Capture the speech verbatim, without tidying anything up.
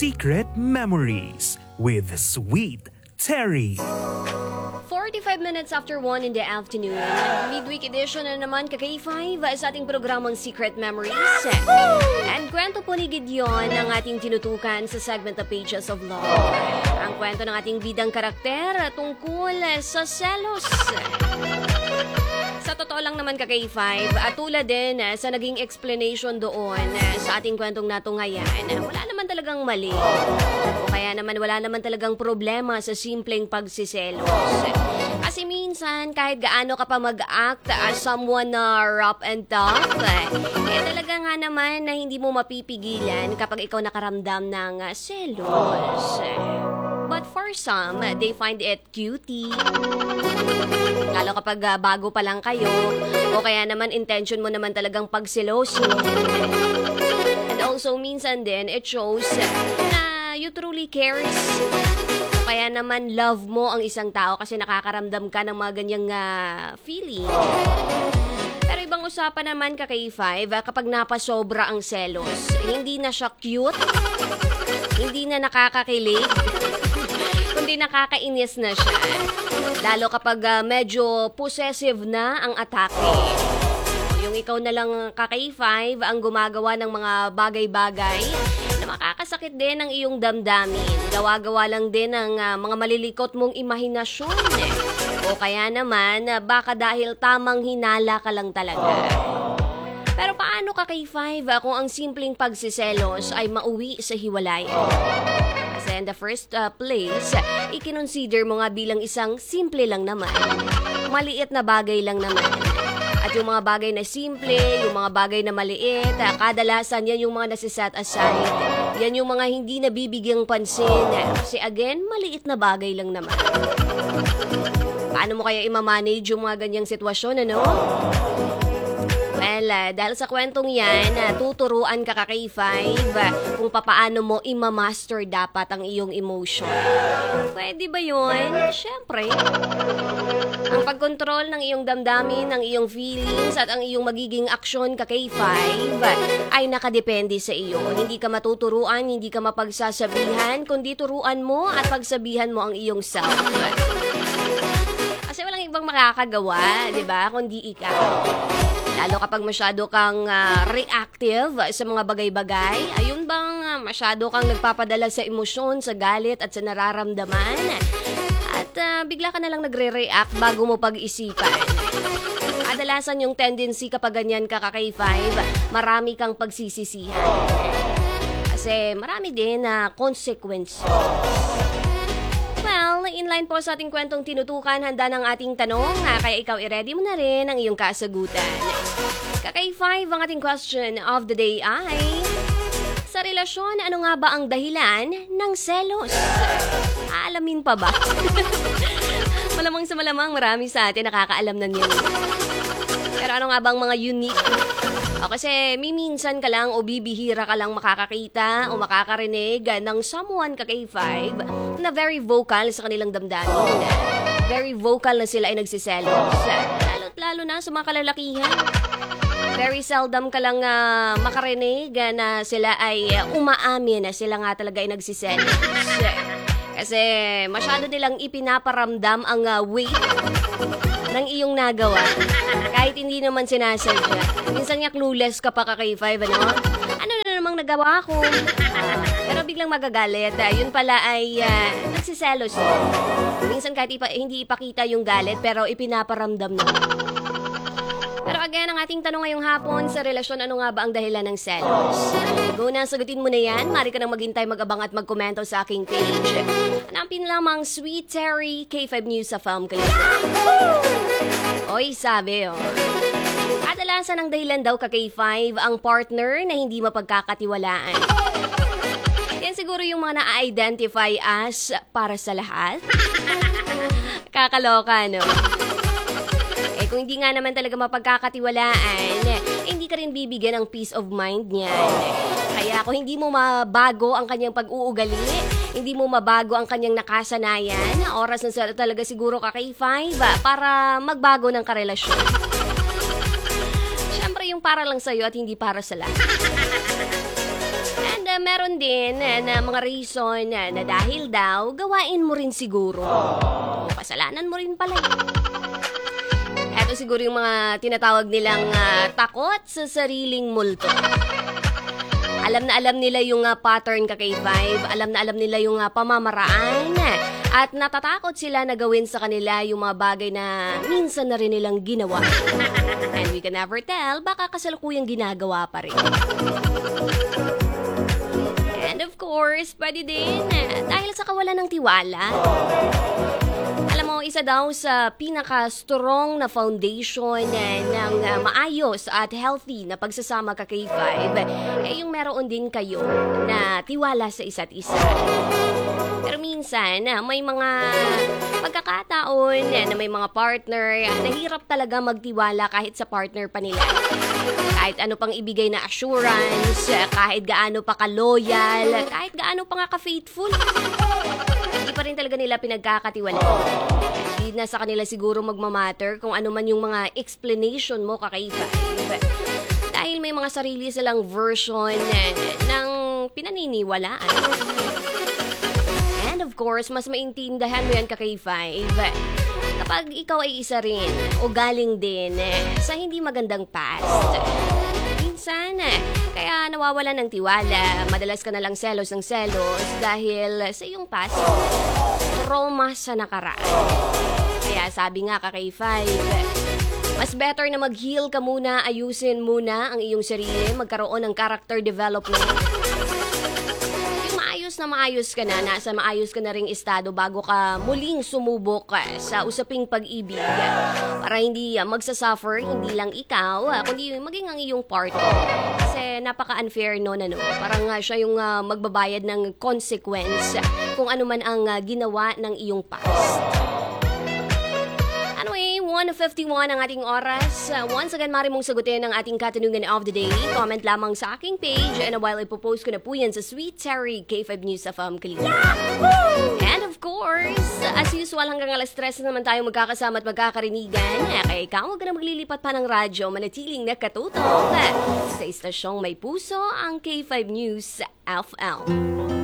Secret Memories with Sweet Terry. forty-five minutes after one in the afternoon. Midweek edition na naman ka K five sa ating programang Secret Memories. And kwento po ni Gideon ang ating tinutukan sa segment of Pages of Love. Ang kwento ng ating bidang karakter tungkol sa selos. Sa totoo lang naman ka K five, at tulad din sa naging explanation doon sa ating kwentong natunghayan, wala naman talagang mali. O kaya naman wala naman talagang problema sa simpleng pagsiselos. Kasi minsan, kahit gaano ka pa mag-act as someone na rough and tough, eh talaga nga naman na hindi mo mapipigilan kapag ikaw nakaramdam ng selos. But for some, they find it cutie. Lalo kapag uh, bago pa lang kayo, o kaya naman intention mo naman talagang pagselosin. And also, minsan din, it shows na you truly cares. Kaya naman love mo ang isang tao kasi nakakaramdam ka ng mga ganyang uh, feeling. Pero ibang usapan naman ka K five, uh, kapag napasobra ang selos, hindi na siya cute, hindi na nakakakilig, kundi nakakainis na siya. Lalo kapag uh, medyo possessive na ang atake. Yung ikaw na lang ka K five ang gumagawa ng mga bagay-bagay na makakasakit din ang iyong damdamin. Gawa-gawa lang din ng uh, mga malilikot mong imahinasyon. Eh. O kaya naman, uh, baka dahil tamang hinala ka lang talaga. Pero paano ka K five uh, kung ang simpleng pagsiselos ay mauwi sa hiwalayan? Kasi in the first uh, place, ikinonsider mo nga bilang isang simple lang naman. Maliit na bagay lang naman. At yung mga bagay na simple, yung mga bagay na maliit, uh, kadalasan yan yung mga nasiset aside. Yan yung mga hindi nabibigyang pansin. Kasi again, maliit na bagay lang naman. Paano mo kaya imamanage yung mga ganyang sitwasyon, ano? Well, uh, dahil sa kwentong yan, uh, tuturuan ka ka K five uh, kung papaano mo imamaster dapat ang iyong emotion. Pwede ba yun? Siyempre. Ang pagkontrol ng iyong damdamin, ng iyong feelings, at ang iyong magiging aksyon ka K five uh, ay nakadepende sa iyo. Hindi ka matuturuan, hindi ka mapagsasabihan, kundi turuan mo at pagsabihan mo ang iyong self. Kasi walang ibang makakagawa, di ba? Kundi ikaw. Lalo kapag masyado kang uh, reactive sa mga bagay-bagay, ayun bang uh, masyado kang nagpapadala sa emosyon, sa galit at sa nararamdaman. At uh, bigla ka na lang nagre-react bago mo pag-isipan. Kadalasan yung tendency kapag ganyan ka ka K five, marami kang pagsisisihan. Kasi marami din na uh, consequence. Well, inline po sa ating kwentong tinutukan, handa ng ating tanong, ha? Kaya ikaw i-ready mo na rin ang iyong kasagutan. Ka K five, ang ating question of the day ay, sa relasyon, ano nga ba ang dahilan ng selos? Aalamin pa ba? Malamang sa malamang, marami sa atin nakakaalam na niyan. Pero ano nga bang mga unique? O kasi miminsan ka lang o bibihira ka lang makakakita o makakarinig ng someone ka K five na very vocal sa kanilang damdamin. Very vocal na sila ay nagsiselos. Lalo't lalo na sa mga kalalakihan. Very seldom ka lang uh, makarinig uh, na sila ay uh, umaamin na sila nga talaga ay nagsiselos. Kasi masyado nilang ipinaparamdam ang uh, weight ng iyong nagawa. Kahit hindi naman sinasadya. Minsan nga clueless ka pa ka K five, ano? Ano na namang nagawa ko? Uh, pero biglang magagalit. Uh, yun pala ay uh, nagsiselos. Minsan kahit ipa, hindi ipakita yung galit, pero ipinaparamdam na. Pero again, ang ating tanong ngayong hapon sa relasyon, ano nga ba ang dahilan ng selos? Go na, sagutin mo na yan. Mari ka nang maghintay, mag-abang at magkomento sa aking page. Hanapin lamang Sweet Terry, K five News sa Farm Kalit. Oy, sabi oh. Kadalasan ang dahilan daw ka K five ang partner na hindi mapagkakatiwalaan. Yan siguro yung mga na-identify as para sa lahat. Kakaloka, no? Eh kung hindi nga naman talaga mapagkakatiwalaan, eh, hindi ka rin bibigyan ng peace of mind niyan. Kaya kung hindi mo mabago ang kanyang pag-uugali, hindi mo mabago ang kanyang nakasanayan, oras na talaga siguro ka K five para magbago ng karelasyon. Siyempre yung para lang sa'yo at hindi para sa lahat. And uh, meron din eh, na mga reason na, na dahil daw, gawain mo rin siguro. O, kasalanan mo rin pala. Ito siguro yung mga tinatawag nilang uh, takot sa sariling multo. Alam na alam nila yung uh, pattern ka K five, alam na alam nila yung uh, pamamaraan, at natatakot sila na gawin sa kanila yung mga bagay na minsan na rin nilang ginawa. And we can never tell, baka kasalukuyang ginagawa pa rin. And of course, pwede din dahil sa kawalan ng tiwala. Alam mo, isa daw sa pinaka-strong na foundation eh, ng uh, maayos at healthy na pagsasama ka K five, eh yung meron din kayo na tiwala sa isa't isa. Pero minsan, uh, may mga pagkakataon eh, na may mga partner, uh, nahirap talaga magtiwala kahit sa partner pa nila. Kahit ano pang ibigay na assurance, uh, kahit gaano pa ka-loyal, kahit gaano pa nga ka-faithful. Hindi pa rin talaga nila pinagkakatiwalaan. Hindi na sa kanila siguro magmamatter kung ano man yung mga explanation mo kakaiba. Dahil may mga sarili silang version ng pinaniniwalaan. And of course, mas maintindihan mo yan ka K five kapag ikaw ay isa rin o galing din sa hindi magandang past. Minsan, kaya nawawalan ng tiwala, madalas ka na lang selos ng selos dahil sa iyong past, trauma sa nakaraan. Kaya sabi nga ka K five, mas better na mag-heal ka muna, ayusin muna ang iyong sarili, magkaroon ng character development. Yung maayos na maayos ka na, nasa maayos ka na ring estado bago ka muling sumubok sa usaping pag-ibig. Para hindi magsasuffer, hindi lang ikaw, kundi maging ang iyong partner. Kasi napaka-unfair no na no. Parang uh, siya yung uh, magbabayad ng consequence kung ano man ang uh, ginawa ng iyong past. Anyway, one fifty-one ang ating oras. Uh, once again, mari mong sagutin ang ating katanungan of the day. Comment lamang sa aking page, and a while ipopost ko na po yan sa Sweet Terry K five News of um, Kalina. And of course, as usual, hanggang alas tres naman tayo magkakasama at magkakarinigan. Kaya ikaw, huwag ka na maglilipat pa ng radyo, manatiling nakatutok sa istasyong may puso, ang K five News F M.